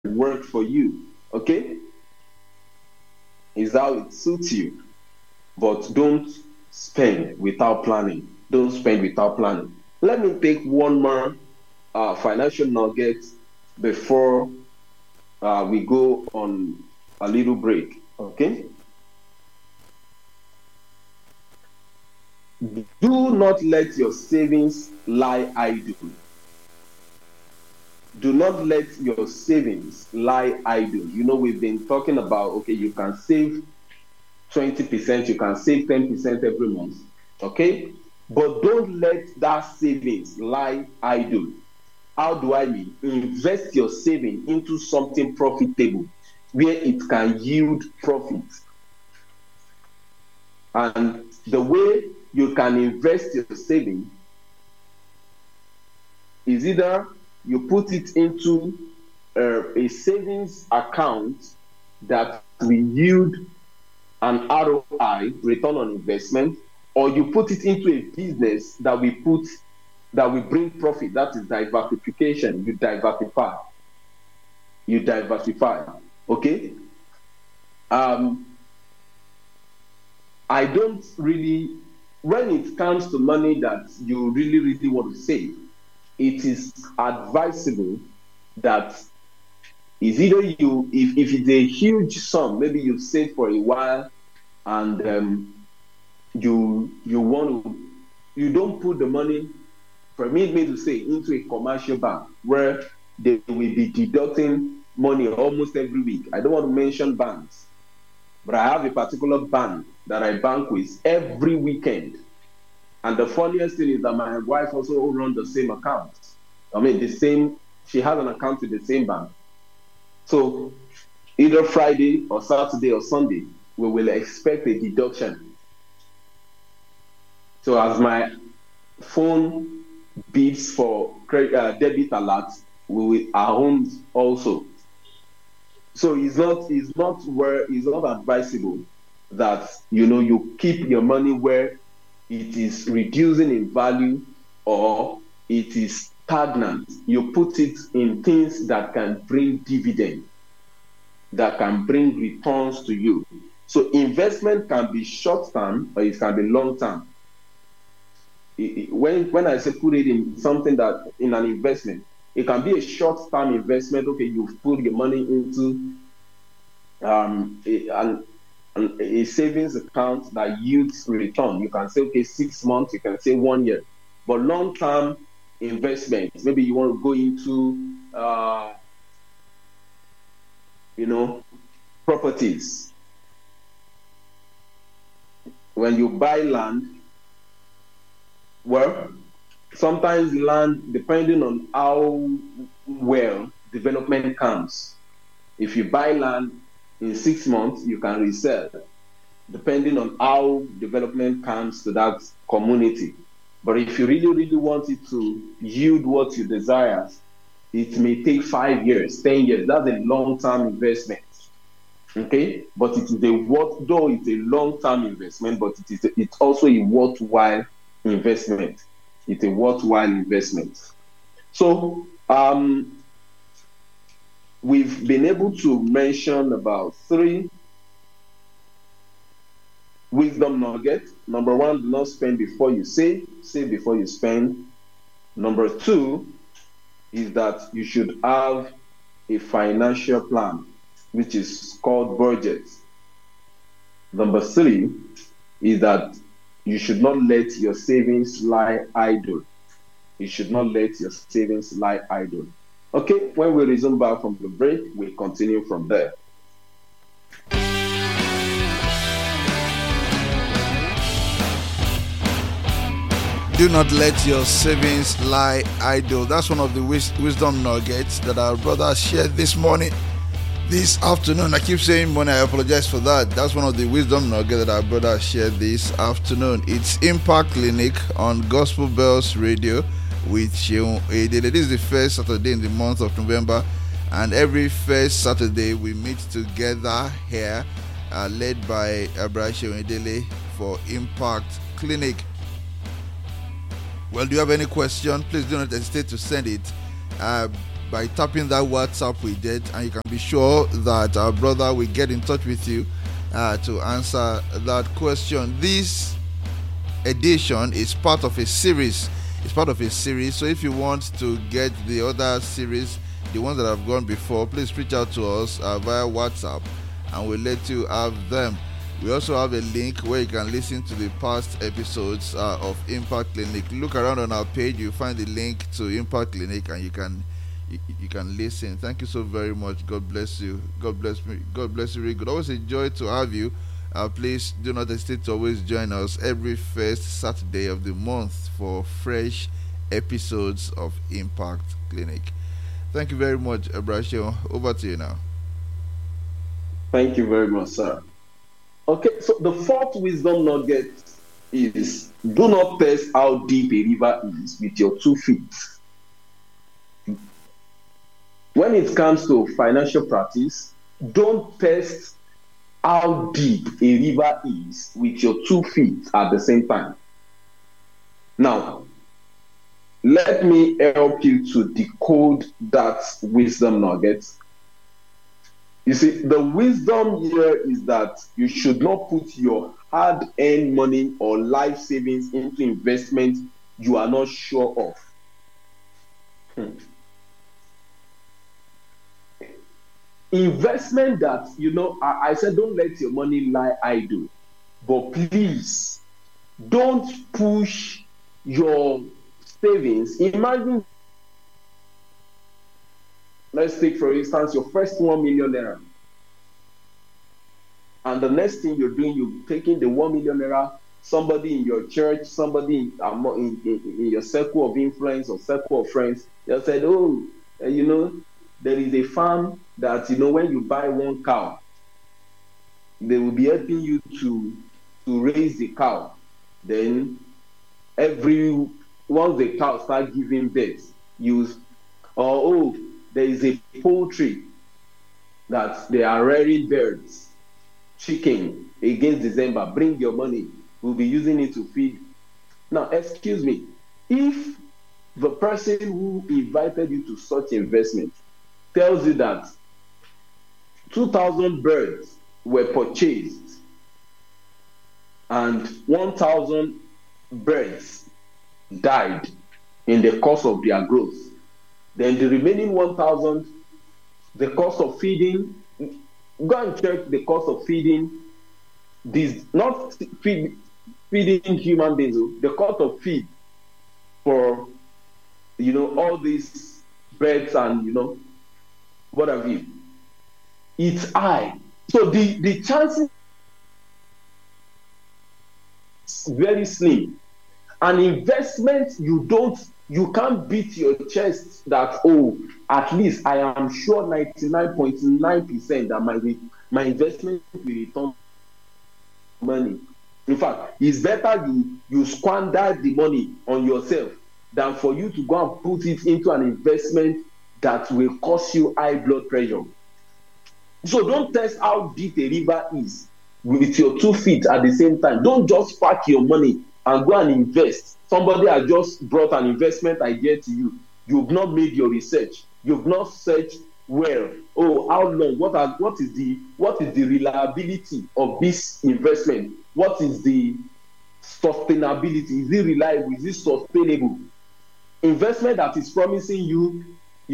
work for you. Okay? Is how it suits you. But don't spend without planning. Don't spend without planning. Let me take one more financial nugget before we go on a little break. Okay? Do not let your savings lie idle. Do not let your savings lie idle. We've been talking about, okay, you can save 20%, you can save 10% every month. Okay? But don't let that savings lie idle. How do I mean? Invest your saving into something profitable where it can yield profit. And the way you can invest your saving is either you put it into a savings account that will yield an ROI, return on investment, or you put it into a business that will bring profit. That is diversification. You diversify. Okay? I don't really, when it comes to money that you really, really want to save, it is advisable that is either you, if it's a huge sum, maybe you've saved for a while, and you don't put the money, permit me to say, into a commercial bank where they will be deducting money almost every week. I don't want to mention banks, but I have a particular bank that I bank with every weekend. And the funniest thing is that my wife also runs the same account. She has an account with the same bank. So either Friday or Saturday or Sunday, we will expect a deduction. So as my phone beeps for debit alert, our homes also. So it's not advisable that you keep your money where it is reducing in value or it is stagnant. You put it in things that can bring dividend, that can bring returns to you. So investment can be short term or it can be long term. When I say put it in something that in an investment, it can be a short term investment. Okay, you've put your money into a savings account that yields return. You can say, okay, 6 months, you can say 1 year. But long term investments, maybe you want to go into properties. When you buy land, well, sometimes land, depending on how well development comes, if you buy land in 6 months, you can resell, depending on how development comes to that community. But if you really, really want it to yield what you desire, it may take 5 years, 10 years. That's a long-term investment. Okay? But it is though it's a long-term investment, but it's also a worthwhile investment. It's a worthwhile investment. So we've been able to mention about 3 wisdom nuggets. Number 1, do not spend before you save before you spend. Number 2 is that you should have a financial plan, which is called budget. Number 3 is that you should not let your savings lie idle. You should not let your savings lie idle. Okay, when we resume back from the break, we'll continue from there. Do not let your savings lie idle. That's one of the wisdom nuggets that our brother shared this afternoon. I keep saying morning, I apologize for that. That's one of the wisdom nuggets that our brother shared this afternoon. It's Impact Clinic on Gospel Bells Radio with Sheung Edele. This is the first Saturday in the month of November, and every first Saturday we meet together here, led by Brother Sheung Edele for Impact Clinic. Well, do you have any question? Please do not hesitate to send it. by tapping that WhatsApp widget, and you can be sure that our brother will get in touch with you to answer that question. This edition is part of a series. So if you want to get the other series, the ones that have gone before, please reach out to us via WhatsApp, and we'll let you have them. We also have a link where you can listen to the past episodes of Impact Clinic. Look around on our page, you'll find the link to Impact Clinic, and you can listen. Thank you so very much. God bless you. God bless me. God bless you. Really good. Always a joy to have you. Please do not hesitate to always join us every first Saturday of the month for fresh episodes of Impact Clinic. Thank you very much, Abrasio. Over to you now. Thank you very much, sir. Okay, so the fourth wisdom nugget is: do not test how deep a river is with your 2 feet. When it comes to financial practice, don't test how deep a river is with your 2 feet at the same time. Now, let me help you to decode that wisdom nugget. You see, the wisdom here is that you should not put your hard-earned money or life savings into investment you are not sure of. Investment that, I said don't let your money lie idle. But please, don't push your savings. Imagine, let's take for instance your first 1 million naira, and the next thing you're doing, you're taking the 1 million naira. Somebody in your church, somebody in your circle of influence or circle of friends, they said, oh, there is a farm that, when you buy 1 cow, they will be helping you to raise the cow. Then once the cow start giving birth, there is a poultry that they are rearing birds, chicken against December. Bring your money. We'll be using it to feed. Now, excuse me, if the person who invited you to such investment tells you that 2,000 birds were purchased and 1,000 birds died in the course of their growth, then the remaining 1,000, the cost of feeding, go and check the cost of feeding these, not feeding human beings, the cost of feed for, all these birds and, what have you. It's high. So the chances very slim. An investment, you can't beat your chest that, at least I am sure 99.9% that my investment will return money. In fact, it's better you squander the money on yourself than for you to go and put it into an investment that will cause you high blood pressure. So don't test how deep a river is with your 2 feet at the same time. Don't just pack your money and go and invest. Somebody has just brought an investment idea to you. You've not made your research. You've not searched well. How long? What is the reliability of this investment? What is the sustainability? Is it reliable? Is it sustainable? Investment that is promising you,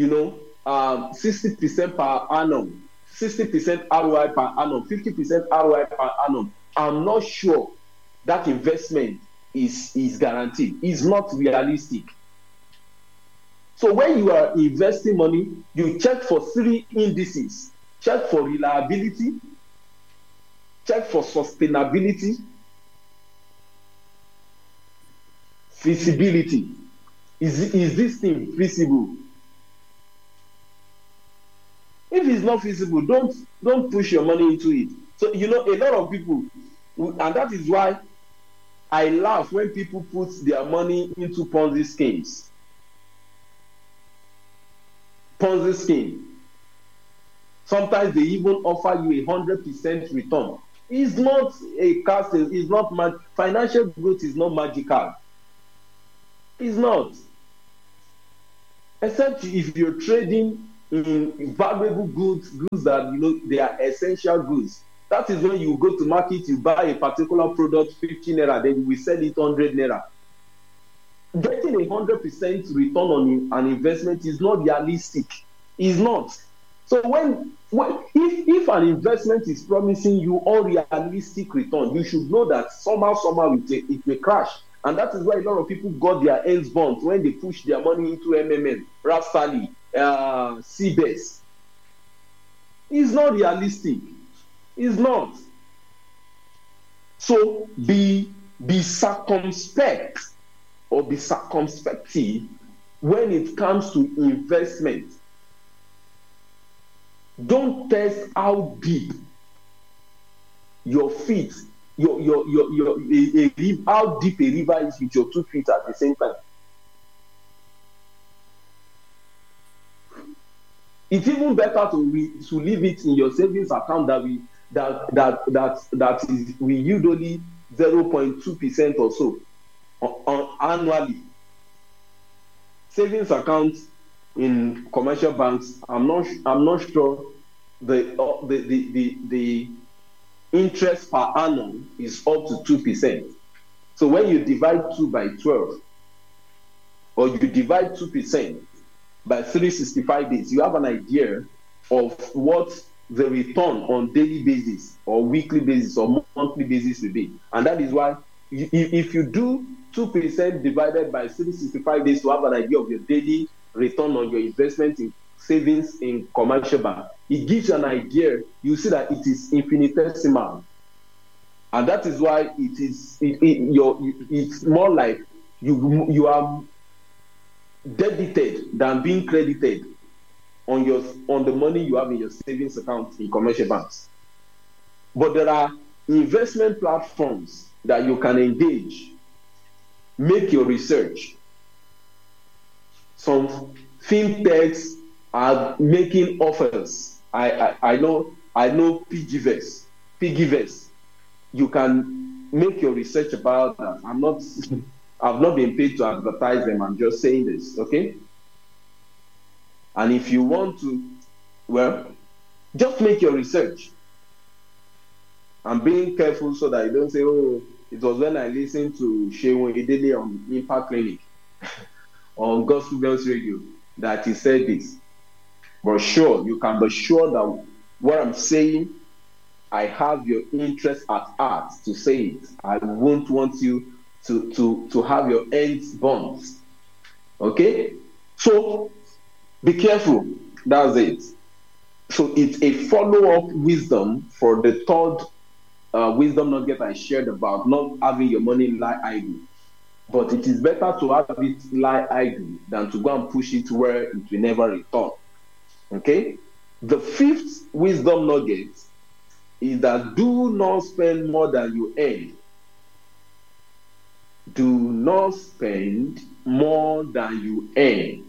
60% per annum, 60% ROI per annum, 50% ROI per annum. I'm not sure that investment is guaranteed. It's not realistic. So when you are investing money, you check for 3 indices. Check for reliability, check for sustainability, feasibility. Is this thing feasible? If it's not feasible, don't push your money into it. So a lot of people, and that is why I laugh when people put their money into Ponzi schemes. Ponzi scheme. Sometimes they even offer you 100% return. It's not a casting. It's not financial growth is not magical. It's not. Except if you're trading in valuable goods, goods that they are essential goods. That is when you go to market, you buy a particular product 50 naira, then you will sell it 100 naira. Getting 100% return on an investment is not realistic. It's not. So if an investment is promising you unrealistic return, you should know that somehow it may crash. And that is why a lot of people got their ends burnt when they push their money into MMM, Rastali, CBES. It's not realistic. It's not. So be circumspect or be circumspective when it comes to investment. Don't test how deep your feet, how deep a river is with your 2 feet at the same time. It's even better to leave it in your savings account that we yield only 0.2% or so annually. Savings accounts in commercial banks, I'm not sure the interest per annum is up to 2%. So when you divide 2 by 12, or you divide 2% by 365 days, you have an idea of what the return on daily basis or weekly basis or monthly basis will be. And that is why if you do 2% divided by 365 days to have an idea of your daily return on your investment in savings in commercial bank, it gives you an idea. You see that it is infinitesimal, and that is why it's more like you are debited than being credited on the money you have in your savings account in commercial banks. But there are investment platforms that you can engage. Make your research. Some fintechs are making offers. I know Piggyvest. You can make your research about that. I've not been paid to advertise them. I'm just saying this, okay? And if you want to, just make your research. And being careful so that you don't say, oh, it was when I listened to Shehu Idele on Impact Clinic on Gospel Bells Radio that he said this. But sure, you can be sure that what I'm saying, I have your interest at heart to say it. I won't want you to have your ends burnt. Okay? So be careful. That's it. So it's a follow-up wisdom for the third wisdom nugget I shared about not having your money lie idle. But it is better to have it lie idle than to go and push it where it will never return. Okay? The fifth wisdom nugget is that do not spend more than you earn. Do not spend more than you earn.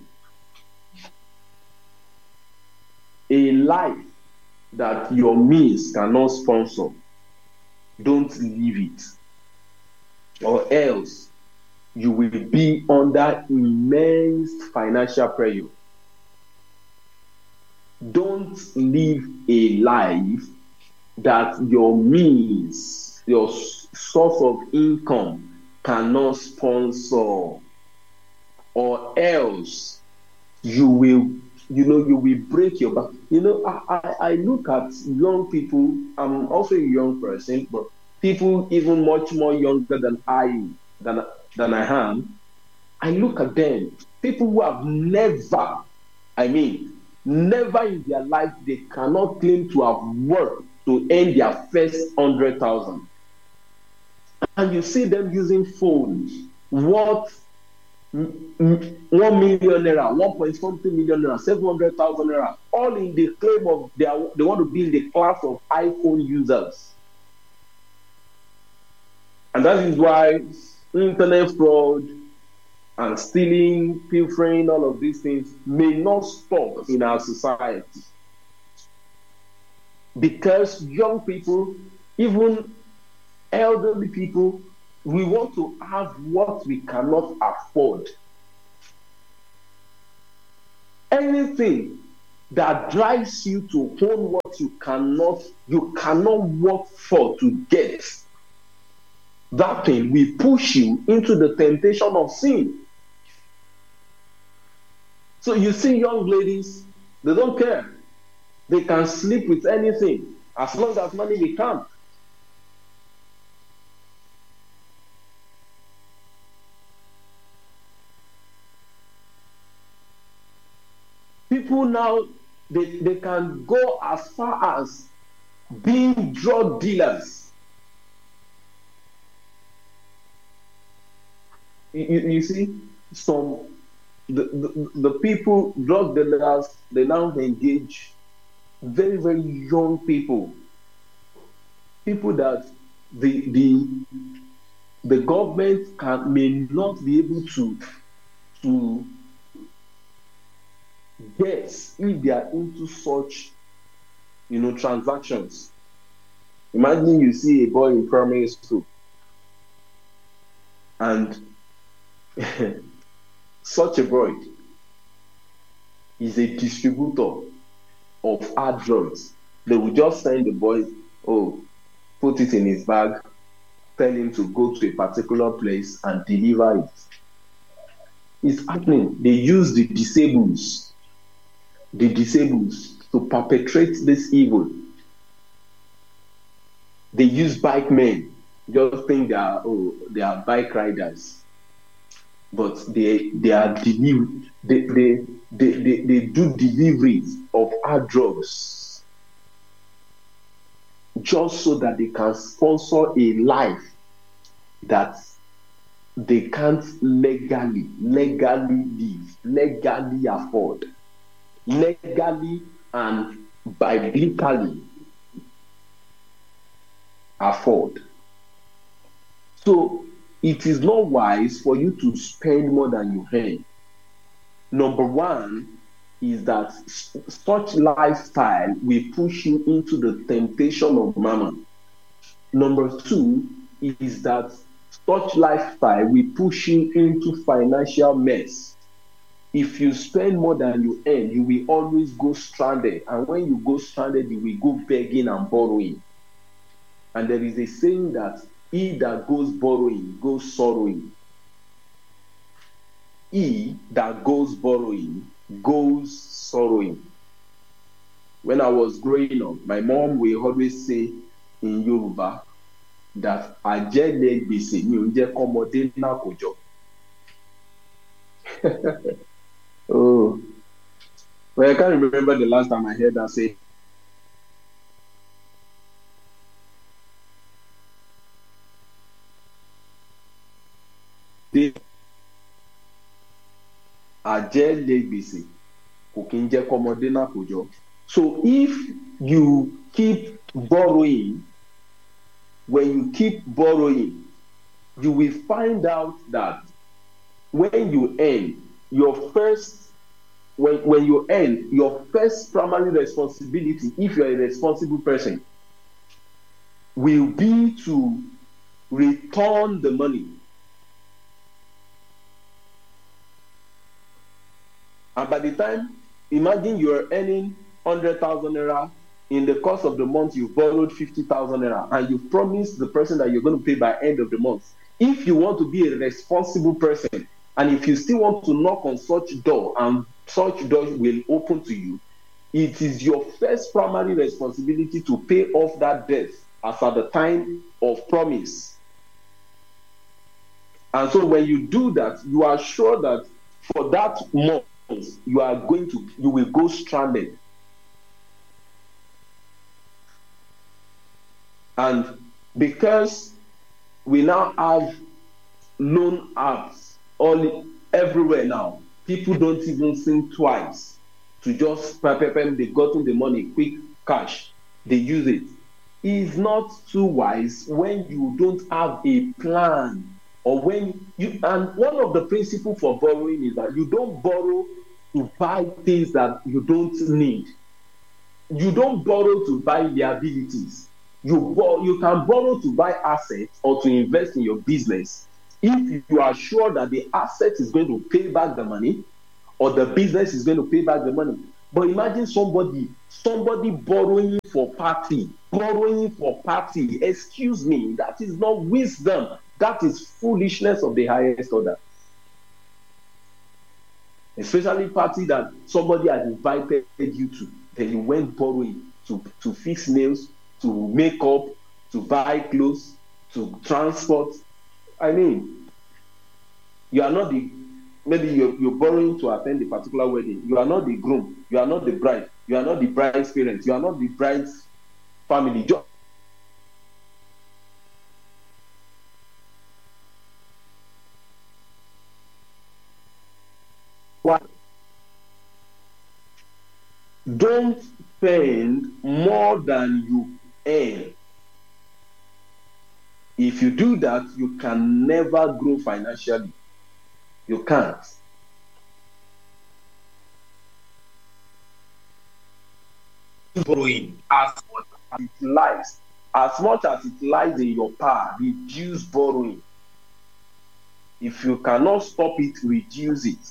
A life that your means cannot sponsor, don't live it, or else you will be under immense financial pressure. Don't live a life that your means, your source of income cannot sponsor, or else you will break your back. I look at young people. I'm also a young person, but people even much more younger than I am. I look at them. People who have never in their life, they cannot claim to have worked to earn their first 100,000. And you see them using phones. What? 1 million naira, 1.something million naira, 700,000 naira, all in the claim of they want to be in the class of iPhone users. And that is why internet fraud and stealing, pilfering, all of these things may not stop in our society. Because young people, even elderly people, we want to have what we cannot afford. Anything that drives you to own what you cannot work for to get, that thing will push you into the temptation of sin. So you see young ladies, they don't care. They can sleep with anything as long as money will come. People now, they can go as far as being drug dealers. You see, the people, drug dealers, they now engage very, very young people that the government may not be able to guess if they are into such transactions. Imagine you see a boy in primary school and such a boy is a distributor of hard drugs. They will just send the boy, put it in his bag, tell him to go to a particular place and deliver it. It's happening. They use the disables to perpetrate this evil. They use bike men. Just think they are bike riders, but they are delivered. They do deliveries of hard drugs just so that they can sponsor a life that they can't legally live, legally afford, legally and biblically afford. So it is not wise for you to spend more than you earn. Number one is that such lifestyle will push you into the temptation of mammon. Number two is that such lifestyle will push you into financial mess. If you spend more than you earn, you will always go stranded. And when you go stranded, you will go begging and borrowing. And there is a saying that he that goes borrowing goes sorrowing. He that goes borrowing goes sorrowing. When I was growing up, my mom will always say in Yoruba that ajele gbese ni oúnjẹ kọ́mọdé náà kò jọ. Oh, well, I can't remember the last time I heard that say. So if you keep borrowing, when you keep borrowing, you will find out that when you earn when you earn, your first primary responsibility, if you're a responsible person, will be to return the money. And by the time, imagine you're earning 100,000 naira, in the course of the month you've borrowed 50,000 naira, and you've promised the person that you're going to pay by end of the month. If you want to be a responsible person, and if you still want to knock on such door and such door will open to you, it is your first primary responsibility to pay off that debt as at the time of promise. And so when you do that, you are sure that for that month you will go stranded. And because we now have loan apps everywhere now, people don't even think twice to just they've gotten the money, quick cash, they use it. It's not too wise when you don't have a plan, or when you, and one of the principles for borrowing is that you don't borrow to buy things that you don't need. You don't borrow to buy liabilities. You can borrow to buy assets or to invest in your business if you are sure that the asset is going to pay back the money, or the business is going to pay back the money. But imagine somebody borrowing for party. Excuse me, that is not wisdom. That is foolishness of the highest order. Especially party that somebody has invited you to, then you went borrowing to fix nails, to make up, to buy clothes, to transport. I mean, you are not the, maybe you're borrowing to attend a particular wedding. You are not the groom. You are not the bride. You are not the bride's parents. You are not the bride's family. What? Don't spend more than you earn. If you do that, you can never grow financially. You can't. Borrowing as much as it lies in your power, reduce borrowing. If you cannot stop it, reduce it.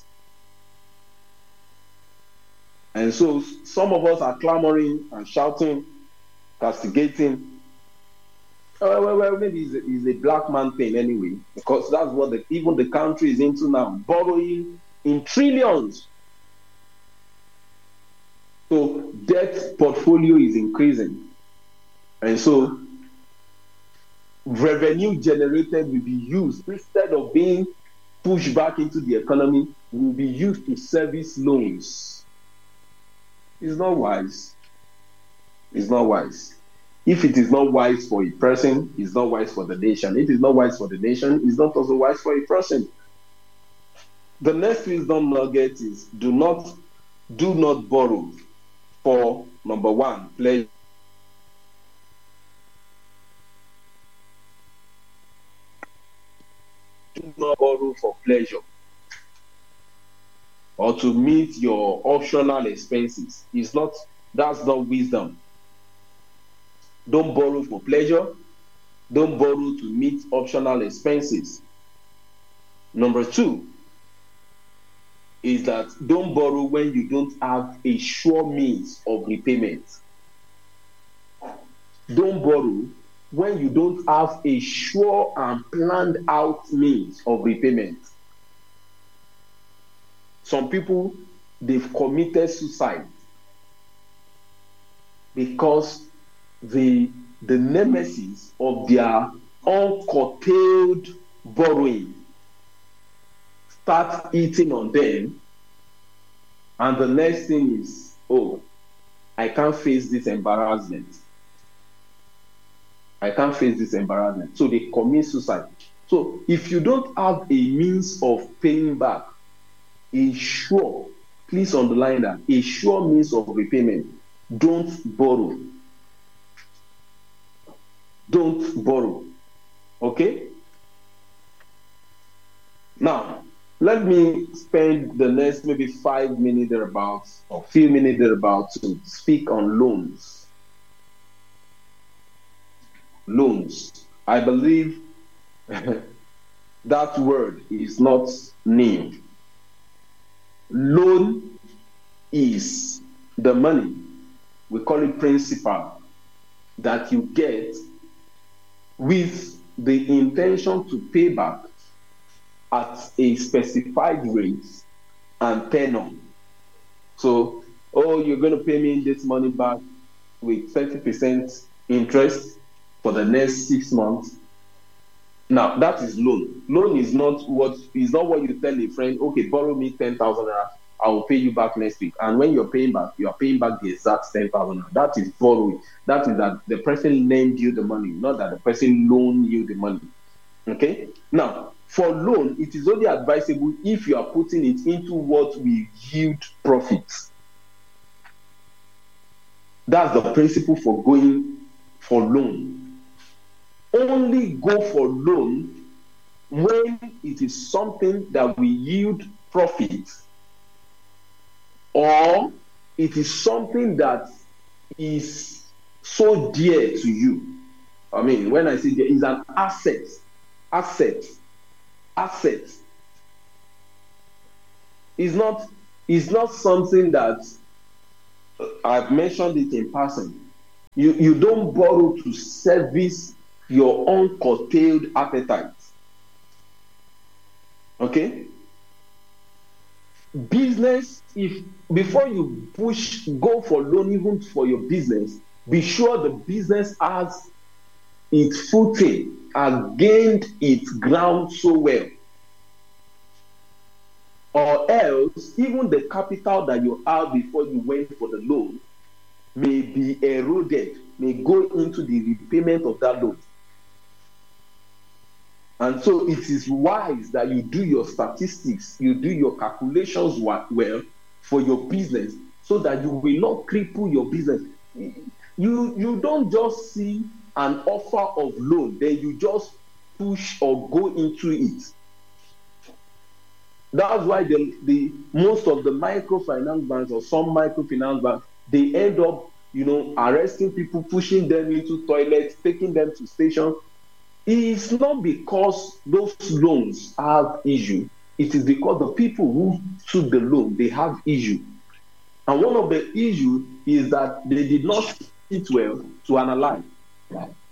And so some of us are clamoring and shouting, castigating. Well, maybe it's a black man thing anyway, because that's what even the country is into now, borrowing in trillions. So debt portfolio is increasing. And so revenue generated will be used, instead of being pushed back into the economy, will be used to service loans. It's not wise. It's not wise. If it is not wise for a person, it's not wise for the nation. If it's not wise for the nation, it's not also wise for a person. The next wisdom nugget is do not borrow for, number one, pleasure. Do not borrow for pleasure or to meet your optional expenses. That's not wisdom. Don't borrow for pleasure. Don't borrow to meet optional expenses. Number two is that don't borrow when you don't have a sure means of repayment. Don't borrow when you don't have a sure and planned out means of repayment. Some people, they've committed suicide because the nemesis of their uncurtailed borrowing start eating on them, and the next thing is, oh, I can't face this embarrassment. So they commit suicide. So if you don't have a means of paying back, please underline that, a sure means of repayment, don't borrow. Don't borrow. Okay? Now, let me spend the next maybe 5 minutes thereabouts, or few minutes thereabouts, to speak on loans. Loans. I believe that word is not new. Loan is the money, we call it principal, that you get with the intention to pay back at a specified rate and tenor. So, you're going to pay me this money back with 30% interest for the next 6 months. Now, that is loan. Loan is not what you tell a friend, okay, borrow me 10,000 naira, I will pay you back next week. And when you're paying back the exact 10,000 naira. That is borrowing. That is that the person lent you the money, not that the person loaned you the money. Okay? Now, for loan, it is only advisable if you are putting it into what will yield profits. That's the principle for going for loan. Only go for loan when it is something that will yield profit, or it is something that is so dear to you. I mean, when I say there is an asset. It's not is not something that I've mentioned it in passing. You don't borrow to service your uncurtailed appetite. Okay? Business, if before you go for loan even for your business, be sure the business has its footing, has gained its ground so well. Or else, even the capital that you had before you went for the loan may be eroded, may go into the repayment of that loan. And so it is wise that you do your statistics, you do your calculations well for your business, so that you will not cripple your business. You don't just see an offer of loan, then you just push or go into it. That's why the most of the microfinance banks or some microfinance banks, they end up, arresting people, pushing them into toilets, taking them to stations. It's not because those loans have issue. It is because the people who took the loan, they have issue. And one of the issues is that they did not sit well to analyze